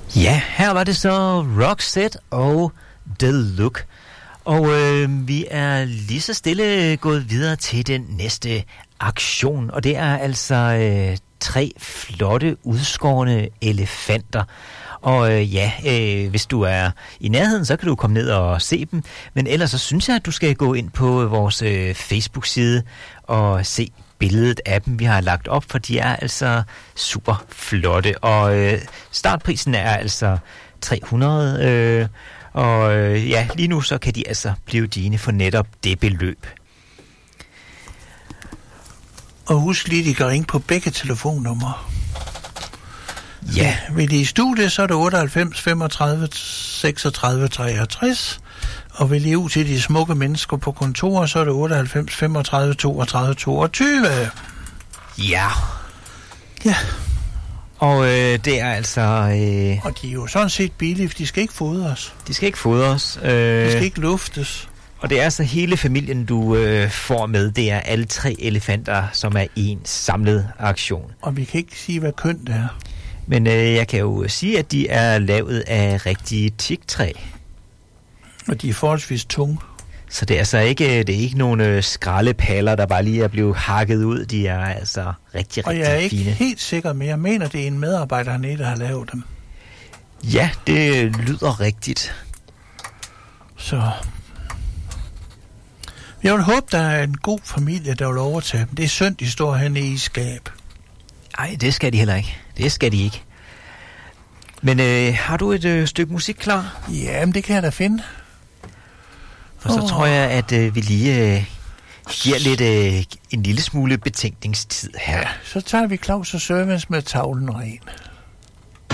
Ja, her var det så Roxette og The Look. Og vi er lige så stille gået videre til den næste aktion. Og det er altså 3 flotte udskårne elefanter. Og hvis du er i nærheden, så kan du komme ned og se dem. Men ellers så synes jeg, at du skal gå ind på vores Facebook-side og se billedet af dem, vi har lagt op, for de er altså super flotte. Og startprisen er altså 300, lige nu så kan de altså blive dine for netop det beløb. Og husk lige, de kan ringe på begge telefonnumre. Ja. Vil I i studiet, så er det 98 35 36 63. Og vil I ud til de smukke mennesker på kontoret, så er det 98 35 32 22. Ja. Ja. Og det er altså... Og de er jo sådan set billige, for de skal ikke fodres. De skal ikke fodres. De skal ikke luftes. Og det er altså hele familien, du får med. Det er alle 3 elefanter, som er en samlet aktion. Og vi kan ikke sige, hvad køn det er. Men jeg kan jo sige, at de er lavet af rigtige teaktræ. Og de er forholdsvis tunge. Så det er altså ikke nogle skraldepaller, der bare lige er blevet hakket ud. De er altså rigtig fine. Og jeg er ikke helt sikker, men jeg mener, det er en medarbejder hernede, der har lavet dem. Ja, det lyder rigtigt. Så jeg vil håbe, der er en god familie, der vil overtage dem. Det er synd, de står hernede i skab. Nej, det skal de heller ikke. Det skal de ikke. Men har du et stykke musik klar? Jamen, det kan jeg da finde. Og så tror jeg, at vi lige giver lidt en lille smule betænkningstid her. Ja, så tager vi Claus og Service med Tavlen ren.